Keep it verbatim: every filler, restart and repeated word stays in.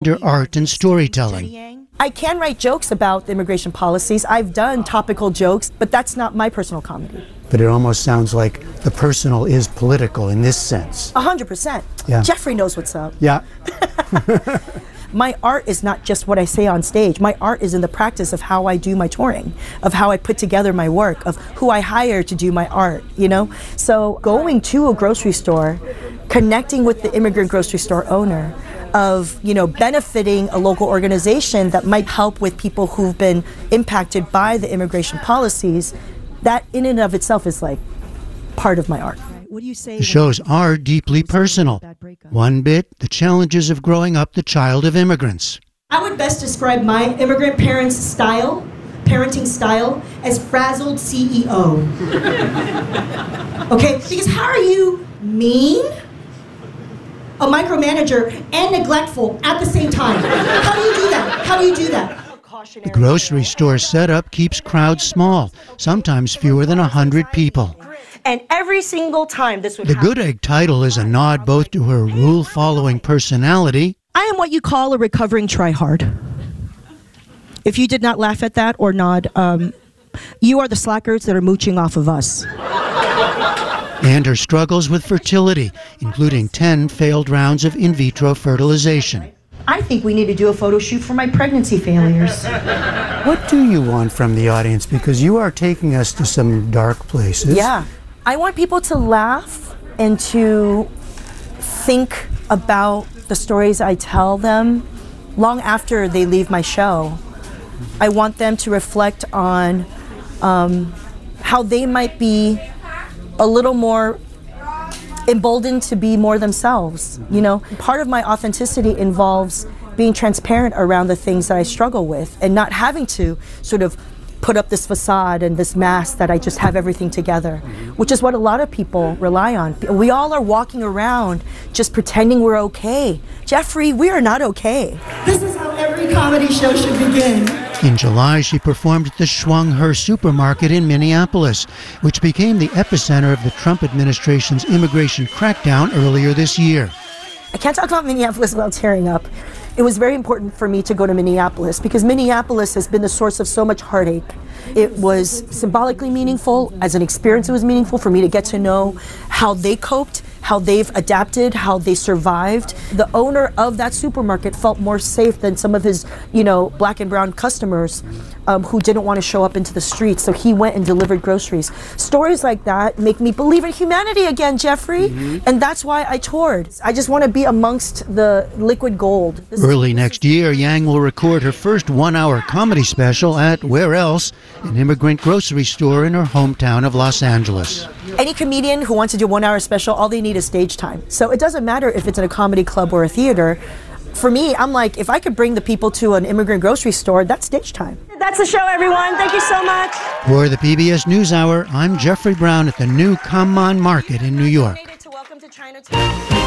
character art and storytelling. I can write jokes about the immigration policies. I've done topical jokes, but that's not my personal comedy. But it almost sounds like the personal is political in this sense. A hundred percent. Yeah. Jeffrey knows what's up. Yeah. My art is not just what I say on stage. My art is in the practice of how I do my touring, of how I put together my work, of who I hire to do my art, you know? So going to a grocery store, connecting with the immigrant grocery store owner, of, you know, benefiting a local organization that might help with people who've been impacted by the immigration policies, that in and of itself is like part of my art. What do you say? The shows are deeply personal. One bit, the challenges of growing up the child of immigrants. I would best describe my immigrant parents' style, parenting style, as frazzled C E O. Okay, because how are you mean, a micromanager, and neglectful at the same time? How do you do that? How do you do that? The grocery store setup keeps crowds small, sometimes fewer than a hundred people. And every single time this would The happen. Good Egg title is a nod both to her rule-following personality. I am what you call a recovering tryhard. If you did not laugh at that or nod, um, you are the slackers that are mooching off of us. And her struggles with fertility, including ten failed rounds of in vitro fertilization. I think we need to do a photo shoot for my pregnancy failures. What do you want from the audience? Because you are taking us to some dark places. Yeah. I want people to laugh and to think about the stories I tell them long after they leave my show. I want them to reflect on um, how they might be a little more emboldened to be more themselves. You know, part of my authenticity involves being transparent around the things that I struggle with and not having to sort of put up this facade and this mask that I just have everything together, which is what a lot of people rely on. We all are walking around just pretending we're okay. Jeffrey, we are not okay. This is how every comedy show should begin. In July, she performed at the Schwung Her supermarket in Minneapolis, which became the epicenter of the Trump administration's immigration crackdown earlier this year. I can't talk about Minneapolis without tearing up. It was very important for me to go to Minneapolis because Minneapolis has been the source of so much heartache. It was symbolically meaningful. As an experience, it was meaningful for me to get to know how they coped, how they've adapted, how they survived. The owner of that supermarket felt more safe than some of his, you know, black and brown customers um, who didn't want to show up into the streets. So he went and delivered groceries. Stories like that make me believe in humanity again, Jeffrey. Mm-hmm. And that's why I toured. I just want to be amongst the liquid gold. This Early next year, Yang will record her first one-hour comedy special at Where Else, an immigrant grocery store in her hometown of Los Angeles. Any comedian who wants to do a one-hour special, all they need is stage time. So it doesn't matter if it's in a comedy club or a theater. For me, I'm like, if I could bring the people to an immigrant grocery store, that's stage time. That's the show, everyone. Thank you so much. For the P B S NewsHour, I'm Jeffrey Brown at the new Common Market in New York. To welcome to Chinatown.